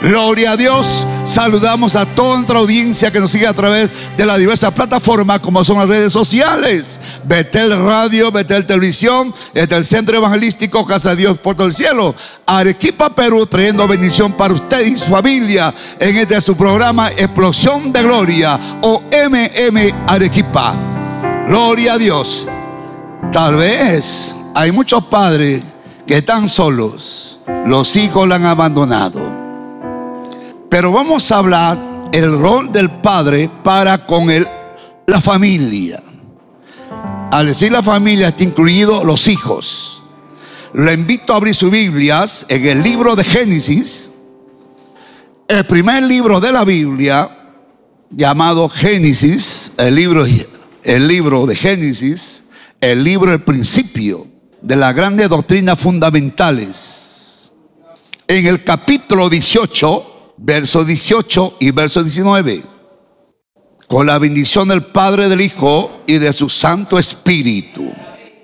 Gloria a Dios. Saludamos a toda nuestra audiencia que nos sigue a través de las diversas plataformas como son las redes sociales: Betel Radio, Betel Televisión, desde el Centro Evangelístico Casa de Dios Puerto del Cielo, Arequipa, Perú, trayendo bendición para usted y su familia en este su programa Explosión de Gloria o Arequipa. Gloria a Dios. Tal vez hay muchos padres que están solos, los hijos la han abandonado. Pero vamos a hablar el rol del padre para con la familia. Al decir la familia está incluido los hijos. Le invito a abrir sus Biblias en el libro de Génesis, el primer libro de la Biblia, llamado Génesis, el libro de Génesis, el libro del principio de las grandes doctrinas fundamentales. En el capítulo 18, verso 18 y verso 19. Con la bendición del Padre, del Hijo y de su Santo Espíritu.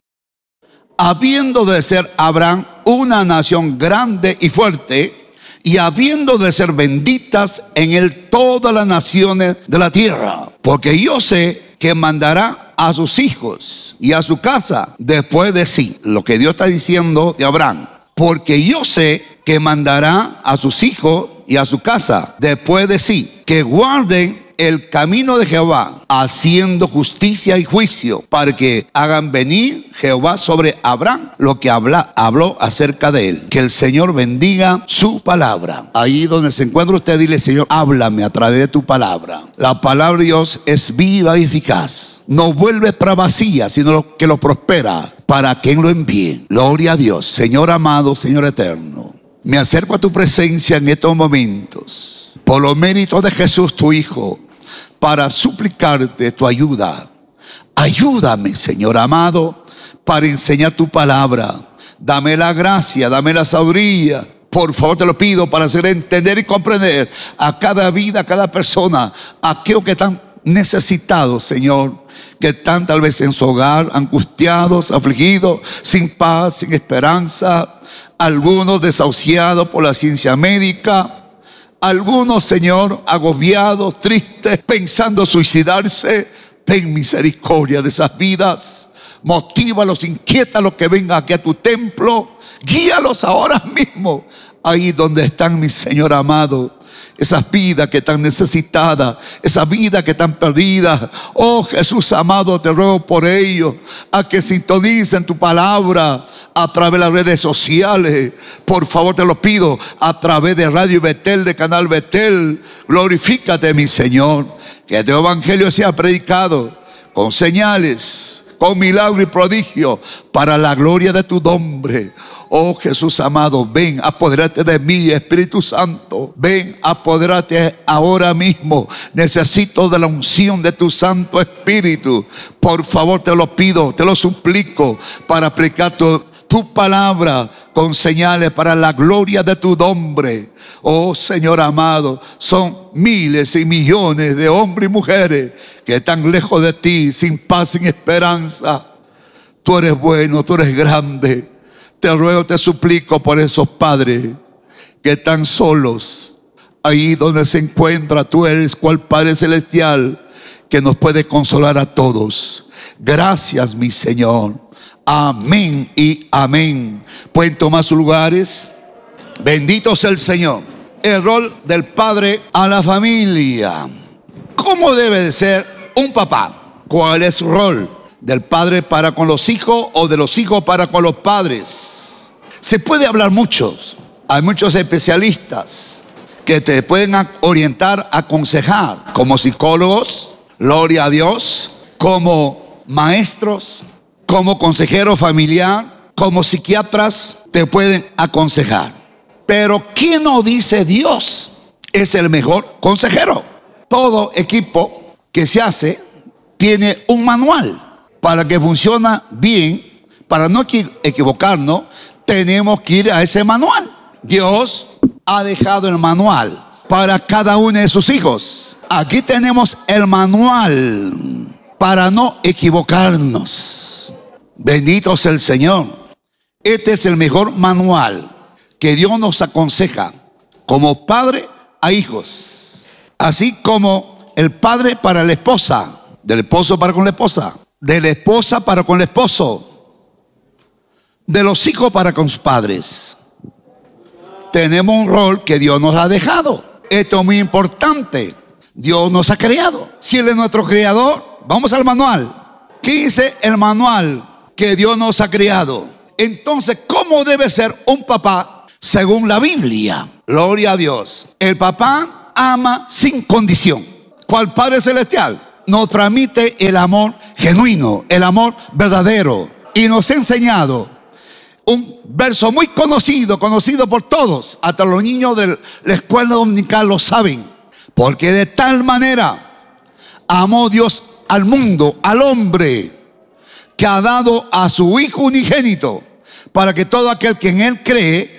Habiendo de ser Abraham una nación grande y fuerte, y habiendo de ser benditas en él todas las naciones de la tierra. Porque yo sé que mandará a sus hijos y a su casa después de sí. Lo que Dios está diciendo de Abraham. Porque yo sé que mandará a sus hijos y a su casa después de sí, que guarden el camino de Jehová, haciendo justicia y juicio, para que hagan venir Jehová sobre Abraham lo que habló acerca de él. Que el Señor bendiga su palabra. Ahí donde se encuentra usted, dile: Señor, háblame a través de tu palabra. La palabra de Dios es viva y eficaz, no vuelve para vacía, sino que lo prospera para quien lo envíe. Gloria a Dios. Señor amado, Señor eterno, me acerco a tu presencia en estos momentos, por los méritos de Jesús tu Hijo, para suplicarte tu ayuda. Ayúdame, Señor amado, para enseñar tu palabra. Dame la gracia, dame la sabiduría. Por favor te lo pido, para hacer entender y comprender a cada vida, a cada persona, aquellos que están necesitados, Señor, que están tal vez en su hogar, angustiados, afligidos, sin paz, sin esperanza. Algunos desahuciados por la ciencia médica. Algunos, Señor, agobiados, tristes, pensando suicidarse. Ten misericordia de esas vidas. Motívalos, inquiétalos que vengan aquí a tu templo. Guíalos ahora mismo, ahí donde están, mi Señor amado. Esas vidas que están necesitadas, esas vidas que están perdidas. Oh Jesús amado, te ruego por ellos, a que sintonicen tu palabra a través de las redes sociales. Por favor te lo pido, a través de Radio Betel, de Canal Betel. Glorifícate, mi Señor. Que tu evangelio sea predicado con señales, con milagro y prodigio, para la gloria de tu nombre. Oh Jesús amado, ven, apodérate de mí, Espíritu Santo. Ven, apodérate ahora mismo. Necesito de la unción de tu Santo Espíritu. Por favor te lo pido, te lo suplico, para aplicar tu palabra con señales para la gloria de tu nombre. Oh Señor amado, son miles y millones de hombres y mujeres que están lejos de ti, sin paz, sin esperanza. Tú eres bueno, tú eres grande. Te ruego, te suplico por esos padres que están solos, ahí donde se encuentra. Tú eres cual Padre Celestial que nos puede consolar a todos. Gracias, mi Señor. Amén y amén. Pueden tomar sus lugares. Bendito sea el Señor. El rol del padre a la familia. ¿Cómo debe de ser un papá? ¿Cuál es su rol? ¿Del padre para con los hijos o de los hijos para con los padres? Se puede hablar mucho. Hay muchos especialistas que te pueden orientar, aconsejar, como psicólogos, gloria a Dios, como maestros, como consejero familiar, como psiquiatras, te pueden aconsejar. Pero ¿quién nos dice Dios es el mejor consejero? Todo equipo que se hace tiene un manual. Para que funcione bien, para no equivocarnos, tenemos que ir a ese manual. Dios ha dejado el manual para cada uno de sus hijos. Aquí tenemos el manual para no equivocarnos. Bendito sea el Señor. Este es el mejor manual que Dios nos aconseja como padre a hijos, así como el padre para la esposa, del esposo para con la esposa, de la esposa para con el esposo, de los hijos para con sus padres. Tenemos un rol que Dios nos ha dejado. Esto es muy importante. Dios nos ha creado. Si Él es nuestro creador, vamos al manual. ¿Qué dice el manual que Dios nos ha creado? Entonces, ¿cómo debe ser un papá según la Biblia? Gloria a Dios. El papá ama sin condición. ¿Cuál Padre Celestial? Nos transmite el amor genuino, el amor verdadero. Y nos ha enseñado un verso muy conocido por todos, hasta los niños de la escuela dominical lo saben. Porque de tal manera amó Dios al mundo, al hombre, que ha dado a su Hijo unigénito, para que todo aquel que en Él cree